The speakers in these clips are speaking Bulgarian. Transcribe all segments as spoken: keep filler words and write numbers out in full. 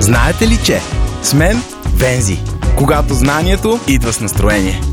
Знаете ли, че с мен Вензи, когато знанието идва с настроение.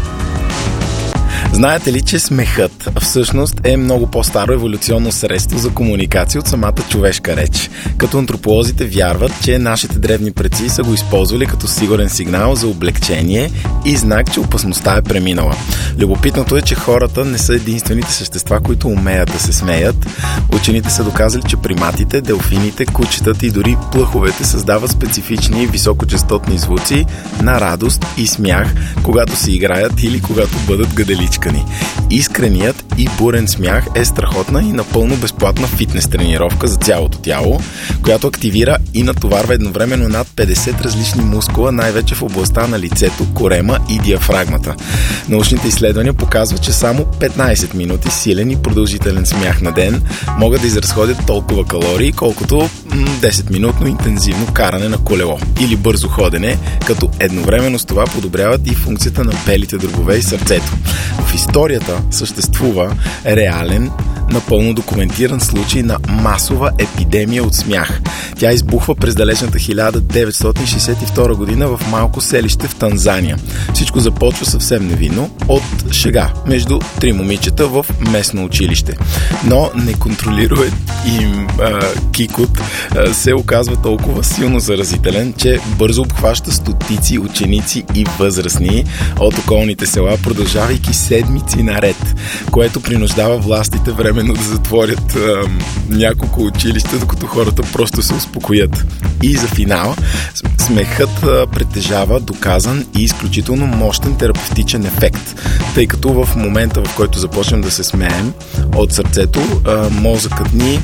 Знаете ли, че смехът всъщност е много по-старо еволюционно средство за комуникация от самата човешка реч? Като антрополозите вярват, че нашите древни предци са го използвали като сигурен сигнал за облегчение и знак, че опасността е преминала. Любопитното е, че хората не са единствените същества, които умеят да се смеят. Учените са доказали, че приматите, делфините, кучетата и дори плъховете създават специфични високочастотни звуци на радост и смях, когато си играят или когато бъдат гаделичкани. Искреният и бурен смях е страхотна и напълно безплатна фитнес тренировка за цялото тяло, която активира и натоварва едновременно над петдесет различни мускула, най-вече в областта на лицето, корема и диафрагмата. Научните изследвания показват, че само петнайсет минути силен и продължителен смях на ден могат да изразходят толкова калории, колкото десет-минутно интензивно каране на колело или бързо ходене, като едновременно с това подобряват и функцията на белите дробове и сърцето. В историята съществува реален, напълно документиран случай на масова епидемия от смях. Тя избухва през далечната хиляда деветстотин шейсет и втора година в малко селище в Танзания. Всичко започва съвсем невинно от шега между три момичета в местно училище. Но неконтролирует им а, кикот а, се оказва толкова силно заразителен, че бързо обхваща стотици ученици и възрастни от околните села, продължавайки седмици наред, което принуждава властите временно да затворят а, няколко училища, докато хората просто се успокоят. И за финал, смехът а, притежава доказан и изключително мощен терапевтичен ефект, тъй като в момента, в който започнем да се смеем от сърцето, а, мозъкът ни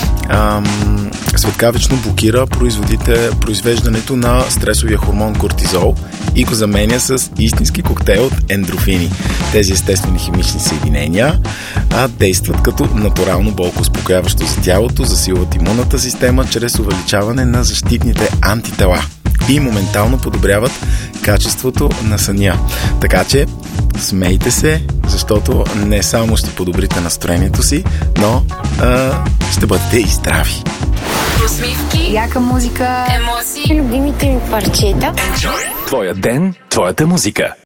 а, светкавично блокира произвеждането на стресовия хормон кортизол и го заменя с истински коктейл от ендорфини. Тези естествени химични съединения а, действат като натурално болкоуспокояващо за тялото, засилват имунната система чрез увеличаване на защитните антитела и моментално подобряват качеството на съня. Така че смейте се, защото не само ще подобрите настроението си, но а, ще бъдете и здрави. Усмивки, яка музика, емоции, любимите ми парчета. Enjoy. Твоя ден, твоята музика.